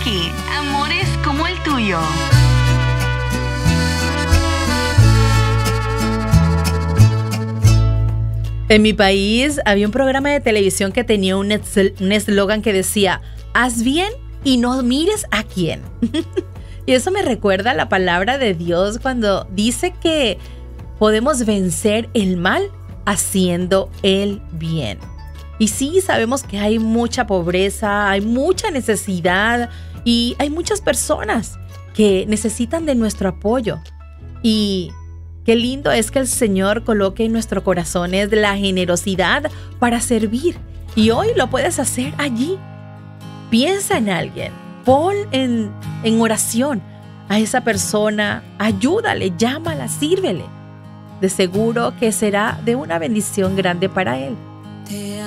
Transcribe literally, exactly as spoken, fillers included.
aquí, Amores como el tuyo. En mi país había un programa de televisión que tenía un eslogan que decía, haz bien y no mires a quién. Y eso me recuerda a la palabra de Dios cuando dice que podemos vencer el mal haciendo el bien. Y sí, sabemos que hay mucha pobreza, hay mucha necesidad y hay muchas personas que necesitan de nuestro apoyo. Y qué lindo es que el Señor coloque en nuestros corazones la generosidad para servir. Y hoy lo puedes hacer allí. Piensa en alguien, pon en, en oración a esa persona, ayúdale, llámala, sírvele. De seguro que será de una bendición grande para él.